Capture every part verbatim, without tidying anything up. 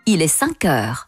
il est cinq heures.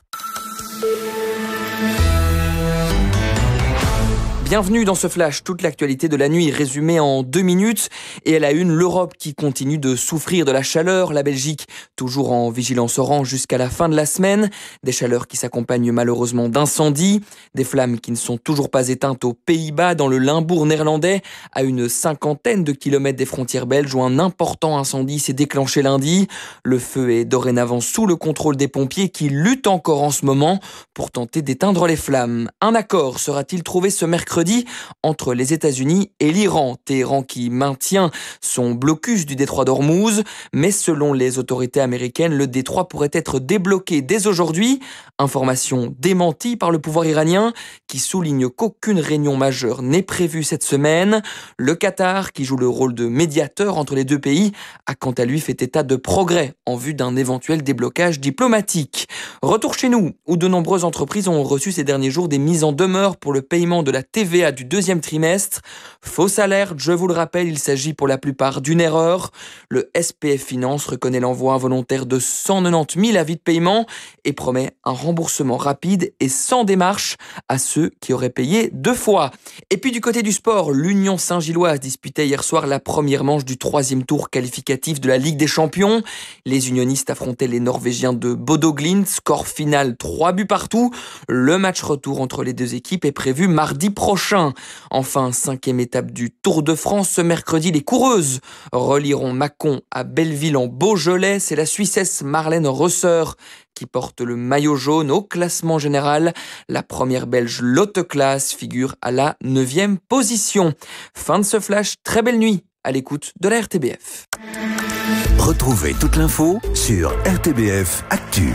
Bienvenue dans ce flash, toute l'actualité de la nuit résumée en deux minutes. Et à la une, l'Europe qui continue de souffrir de la chaleur. La Belgique toujours en vigilance orange jusqu'à la fin de la semaine. Des chaleurs qui s'accompagnent malheureusement d'incendies. Des flammes qui ne sont toujours pas éteintes aux Pays-Bas, dans le Limbourg néerlandais. À une cinquantaine de kilomètres des frontières belges où un important incendie s'est déclenché lundi. Le feu est dorénavant sous le contrôle des pompiers qui luttent encore en ce moment pour tenter d'éteindre les flammes. Un accord sera-t-il trouvé ce mercredi entre les États-Unis et l'Iran. Téhéran qui maintient son blocus du détroit d'Ormuz, mais selon les autorités américaines, le détroit pourrait être débloqué dès aujourd'hui. Information démentie par le pouvoir iranien qui souligne qu'aucune réunion majeure n'est prévue cette semaine. Le Qatar, qui joue le rôle de médiateur entre les deux pays, a quant à lui fait état de progrès en vue d'un éventuel déblocage diplomatique. Retour chez nous, où de nombreuses entreprises ont reçu ces derniers jours des mises en demeure pour le paiement de la T V A du deuxième trimestre. Fausse alerte, je vous le rappelle, il s'agit pour la plupart d'une erreur. Le S P F Finance reconnaît l'envoi involontaire de cent quatre-vingt-dix mille avis de paiement et promet un remboursement rapide et sans démarche à ceux qui auraient payé deux fois. Et puis du côté du sport, l'Union Saint-Gilloise disputait hier soir la première manche du troisième tour qualificatif de la Ligue des Champions. Les unionistes affrontaient les Norvégiens de Bodo Glimt, score final trois buts partout. Le match retour entre les deux équipes est prévu mardi prochain. Enfin, cinquième étape du Tour de France. Ce mercredi, les coureuses relieront Mâcon à Belleville en Beaujolais. C'est la Suissesse Marlène Rösser qui porte le maillot jaune au classement général. La première belge Lotte Klaas figure à la neuvième position. Fin de ce flash, très belle nuit à l'écoute de la R T B F. Retrouvez toute l'info sur R T B F Actu.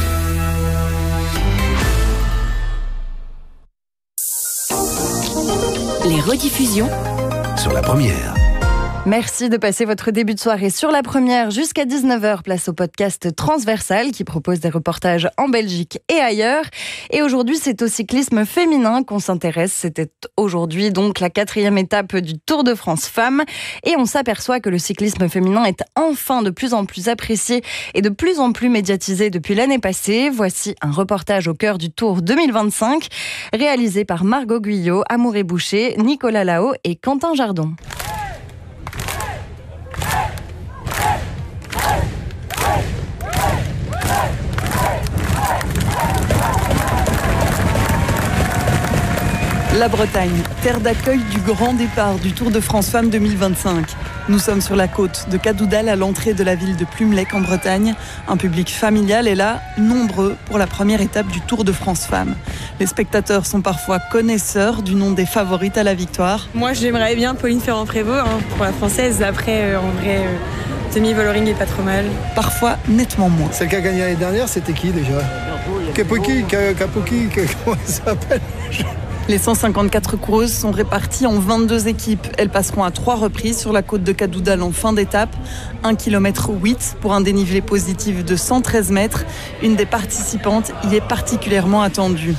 Les rediffusions Sur la première. Merci de passer votre début de soirée sur la première jusqu'à dix-neuf heures. Place au podcast Transversal qui propose des reportages en Belgique et ailleurs. Et aujourd'hui, c'est au cyclisme féminin qu'on s'intéresse. C'était aujourd'hui donc la quatrième étape du Tour de France Femmes. Et on s'aperçoit que le cyclisme féminin est enfin de plus en plus apprécié et de plus en plus médiatisé depuis l'année passée. Voici un reportage au cœur du Tour deux mille vingt-cinq réalisé par Margot Guyot, Amouret Boucher, Nicolas Lao et Quentin Jardon. La Bretagne, terre d'accueil du grand départ du Tour de France Femmes deux mille vingt-cinq. Nous sommes sur la côte de Cadoudal à l'entrée de la ville de Plumelec en Bretagne. Un public familial est là, nombreux pour la première étape du Tour de France Femmes. Les spectateurs sont parfois connaisseurs du nom des favorites à la victoire. Moi j'aimerais bien Pauline Ferrand-Prévot hein, pour la française. Après euh, en vrai, euh, Demi Vollering est pas trop mal. Parfois nettement moins. Celle qui a gagné l'année dernière, c'était qui déjà Kapoki, Kapoki, comment ça s'appelle? Les cent cinquante-quatre coureuses sont réparties en vingt-deux équipes. Elles passeront à trois reprises sur la côte de Cadoudal en fin d'étape. un kilomètre huit pour un dénivelé positif de cent treize mètres. Une des participantes y est particulièrement attendue.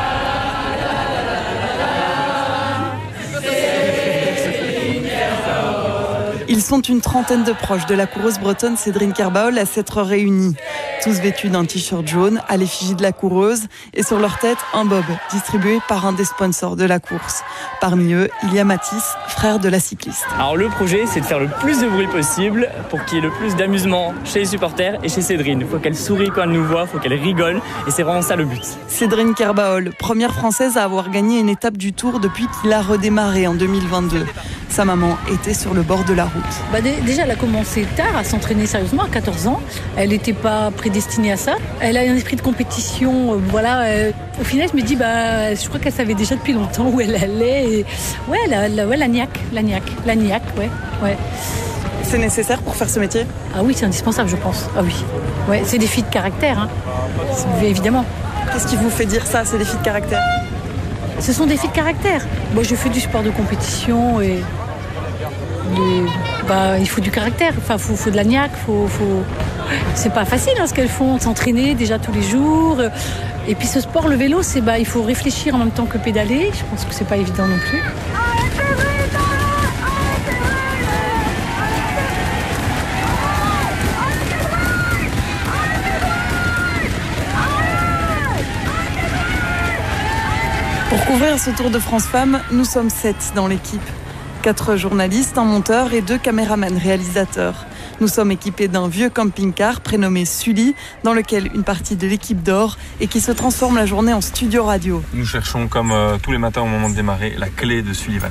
Ils sont une trentaine de proches de la coureuse bretonne Cédrine Kerbaol à s'être réunis. Tous vêtus d'un t-shirt jaune à l'effigie de la coureuse et sur leur tête un bob distribué par un des sponsors de la course. Parmi eux, il y a Mathis, frère de la cycliste. Alors le projet, c'est de faire le plus de bruit possible pour qu'il y ait le plus d'amusement chez les supporters et chez Cédrine. Il faut qu'elle sourie quand elle nous voit, il faut qu'elle rigole et c'est vraiment ça le but. Cédrine Kerbaol, première française à avoir gagné une étape du Tour depuis qu'il a redémarré en deux mille vingt-deux. Sa maman était sur le bord de la route. Bah déjà, elle a commencé tard à s'entraîner sérieusement, à quatorze ans. Elle n'était pas prédestinée à ça. Elle a un esprit de compétition. Euh, voilà. Euh, au final, je me dis, bah, je crois qu'elle savait déjà depuis longtemps où elle allait. Et... Ouais, la, la, ouais, la niaque, la niaque, la niaque, ouais, ouais. C'est nécessaire pour faire ce métier ? Ah oui, c'est indispensable, je pense. Ah oui. Ouais, c'est des filles de caractère, hein. Évidemment. Qu'est-ce qui vous fait dire ça, c'est des filles de caractère ? Ce sont des filles de caractère. Moi, je fais du sport de compétition et... De, bah, il faut du caractère, enfin, faut, faut de la niaque, faut, faut... c'est pas facile hein, ce qu'elles font, s'entraîner déjà tous les jours. Et puis ce sport, le vélo, c'est bah, il faut réfléchir en même temps que pédaler. Je pense que c'est pas évident non plus. Pour couvrir ce Tour de France Femmes, nous sommes sept dans l'équipe. Quatre journalistes, un monteur et deux caméramans réalisateurs. Nous sommes équipés d'un vieux camping-car prénommé Sully, dans lequel une partie de l'équipe dort et qui se transforme la journée en studio radio. Nous cherchons, comme euh, tous les matins au moment de démarrer, la clé de Sullivan.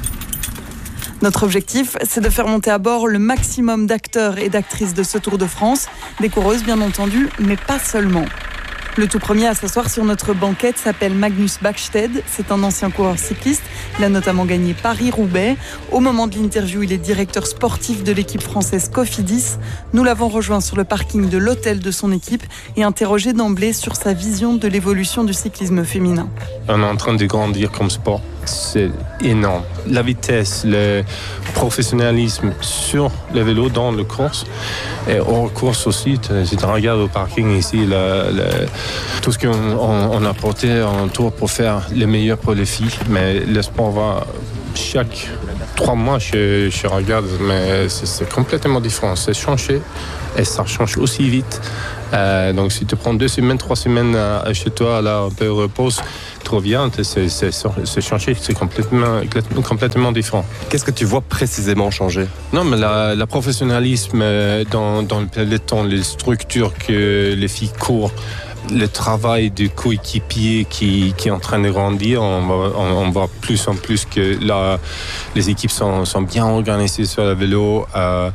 Notre objectif, c'est de faire monter à bord le maximum d'acteurs et d'actrices de ce Tour de France, des coureuses bien entendu, mais pas seulement. Le tout premier à s'asseoir sur notre banquette s'appelle Magnus Bäckstedt. C'est un ancien coureur cycliste. Il a notamment gagné Paris-Roubaix. Au moment de l'interview, il est directeur sportif de l'équipe française Cofidis. Nous l'avons rejoint sur le parking de l'hôtel de son équipe et interrogé d'emblée sur sa vision de l'évolution du cyclisme féminin. On est en train de grandir comme sport. C'est énorme. La vitesse, le professionnalisme sur le vélo dans le course et hors course aussi. Si tu regardes au parking ici, le, le, tout ce qu'on on, on a porté en tour pour faire le meilleur pour les filles. Mais le sport va chaque trois mois, je, je regarde, mais c'est, c'est complètement différent. C'est changé et ça change aussi vite. Euh, donc si tu prends deux semaines, trois semaines euh, chez toi, là, un peu repose, tu reviens, c'est, c'est, c'est changé, c'est complètement, complètement différent. Qu'est-ce que tu vois précisément changer? Non, mais la, la professionnalisme dans, dans le peloton, les structures que les filles courent, le travail du coéquipier qui, qui est en train de grandir, on, va, on, on voit plus en plus que là, les équipes sont, sont bien organisées sur le vélo. Euh,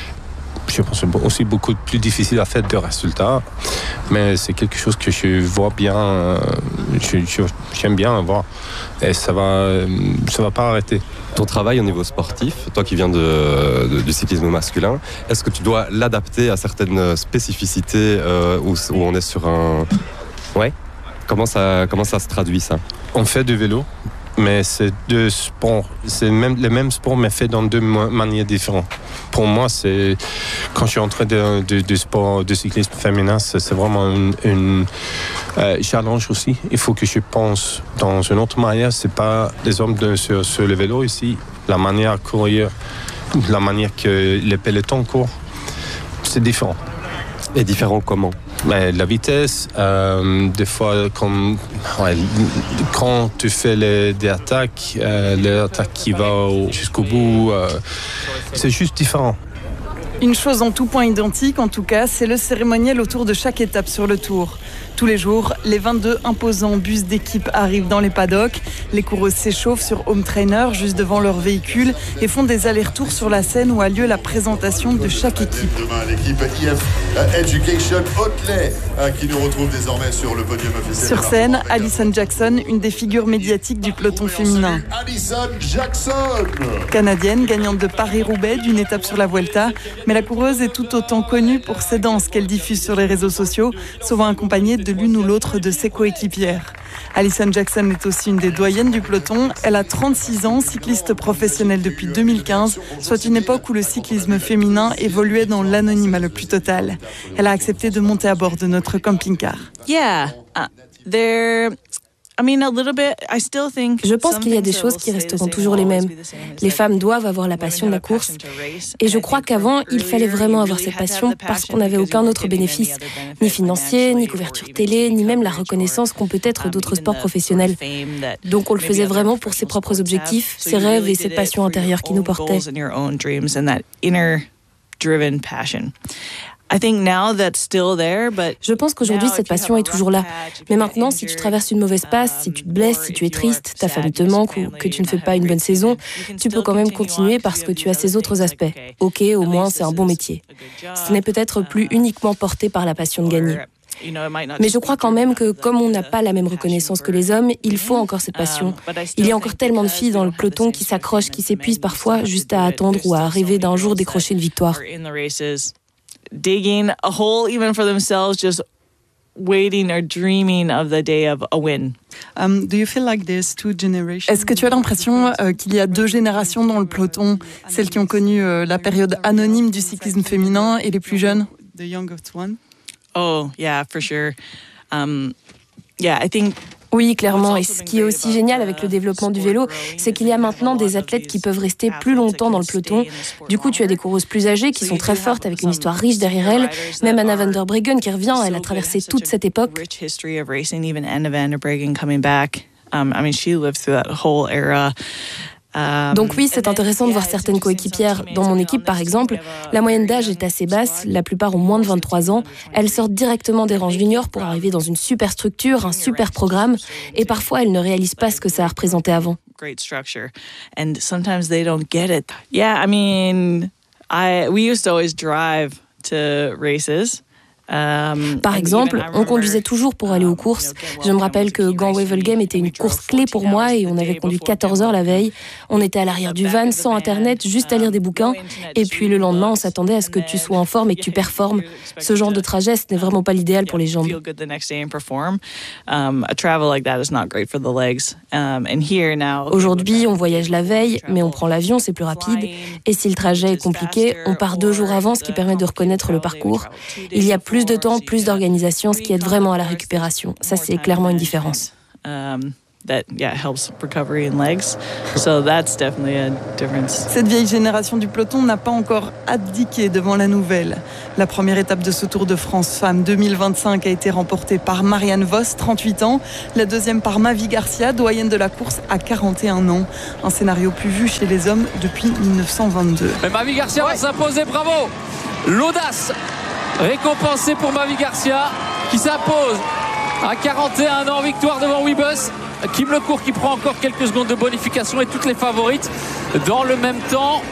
Je pense que c'est aussi beaucoup plus difficile à faire de résultats, mais c'est quelque chose que je vois bien, je, je, j'aime bien voir, et ça va, ça va pas arrêter. Ton travail au niveau sportif, toi qui viens de, de, du cyclisme masculin, est-ce que tu dois l'adapter à certaines spécificités euh, où, où on est sur un... Ouais. Comment ça, comment ça se traduit ça? On fait du vélo. Mais c'est deux sports, c'est même, le même sport, mais fait dans deux manières différentes. Pour moi, c'est, quand je suis entré de, de, de sport de cyclisme féminin, c'est, c'est vraiment une, une euh, challenge aussi. Il faut que je pense dans une autre manière. C'est pas les hommes de, sur, sur le vélo ici, la manière à courir, la manière que les pelotons courent, c'est différent. Et différent comment? Mais la vitesse, euh, des fois, comme, ouais, quand tu fais les, des attaques, euh, l'attaque qui va au, jusqu'au bout, euh, c'est juste différent. Une chose en tout point identique, en tout cas, c'est le cérémoniel autour de chaque étape sur le Tour. Tous les jours, les vingt-deux imposants bus d'équipe arrivent dans les paddocks. Les coureuses s'échauffent sur home trainer juste devant leur véhicule et font des allers-retours sur la scène où a lieu la présentation de chaque équipe. Demain, l'équipe I F Education Otley qui nous retrouve désormais sur le podium officiel. Sur scène, Alison Jackson, une des figures médiatiques du peloton féminin. Alison Jackson, canadienne, gagnante de Paris-Roubaix d'une étape sur la Vuelta, mais la coureuse est tout autant connue pour ses danses qu'elle diffuse sur les réseaux sociaux, souvent accompagnée de l'une ou l'autre de ses coéquipières. Alison Jackson est aussi une des doyennes du peloton. Elle a trente-six ans, cycliste professionnelle depuis deux mille quinze, soit une époque où le cyclisme féminin évoluait dans l'anonymat le plus total. Elle a accepté de monter à bord de notre camping-car. Yeah, uh, there... Je pense qu'il y a des choses qui resteront toujours les mêmes. Les femmes doivent avoir la passion de la course. Et je crois qu'avant, il fallait vraiment avoir cette passion parce qu'on n'avait aucun autre bénéfice, ni financier, ni couverture télé, ni même la reconnaissance qu'ont peut-être d'autres sports professionnels. Donc on le faisait vraiment pour ses propres objectifs, ses rêves et cette passion intérieure qui nous portait. Je pense qu'aujourd'hui, cette passion est toujours là. Mais maintenant, si tu traverses une mauvaise passe, si tu te blesses, si tu es triste, ta famille te manque ou que tu ne fais pas une bonne saison, tu peux quand même continuer parce que tu as ces autres aspects. Ok, au moins, c'est un bon métier. Ce n'est peut-être plus uniquement porté par la passion de gagner. Mais je crois quand même que comme on n'a pas la même reconnaissance que les hommes, il faut encore cette passion. Il y a encore tellement de filles dans le peloton qui s'accrochent, qui s'épuisent parfois juste à attendre ou à rêver d'un jour décrocher une victoire. Digging a hole even for themselves, just waiting or dreaming of the day of a win. Um, do you feel like there's two generations? Est-ce que tu as l'impression euh, qu'il y a deux générations dans le peloton, celles qui ont connu euh, la période anonyme du cyclisme féminin et les plus jeunes? The youngest one. Oh, yeah, for sure. Um, yeah, I think. Oui, clairement. Et ce qui est aussi génial avec le développement du vélo, c'est qu'il y a maintenant des athlètes qui peuvent rester plus longtemps dans le peloton. Du coup, tu as des coureuses plus âgées qui sont très fortes avec une histoire riche derrière elles. Même Anna van der Breggen qui revient, elle a traversé toute cette époque. Um, I mean, she lived through that whole era. Donc oui, c'est intéressant de voir certaines coéquipières. Dans mon équipe, par exemple, la moyenne d'âge est assez basse, la plupart ont moins de vingt-trois ans. Elles sortent directement des rangs juniors pour arriver dans une super structure, un super programme, et parfois elles ne réalisent pas ce que ça a représenté avant. Great structure, and sometimes they don't get it. Yeah, I mean, I we used to always drive to races. Par exemple, on conduisait toujours pour aller aux courses. Je me rappelle que Gand-Wevelgem était une course clé pour moi et on avait conduit quatorze heures la veille. On était à l'arrière du van, sans Internet, juste à lire des bouquins. Et puis le lendemain, on s'attendait à ce que tu sois en forme et que tu performes. Ce genre de trajet, ce n'est vraiment pas l'idéal pour les jambes. Aujourd'hui, on voyage la veille, mais on prend l'avion, c'est plus rapide. Et si le trajet est compliqué, on part deux jours avant, ce qui permet de reconnaître le parcours. Il y a plus de temps, plus d'organisation, ce qui aide vraiment à la récupération. Ça, c'est clairement une différence. Cette vieille génération du peloton n'a pas encore abdiqué devant la nouvelle. La première étape de ce Tour de France Femmes deux mille vingt-cinq a été remportée par Marianne Vos, trente-huit ans. La deuxième par Mavi Garcia, doyenne de la course à quarante et un ans. Un scénario plus vu chez les hommes depuis mille neuf cent vingt-deux. Mais Mavi Garcia va s'imposer, bravo! L'audace récompensée pour Mavi Garcia qui s'impose à quarante et un ans, victoire devant Webus. Kim Lecourt qui prend encore quelques secondes de bonification et toutes les favorites dans le même temps.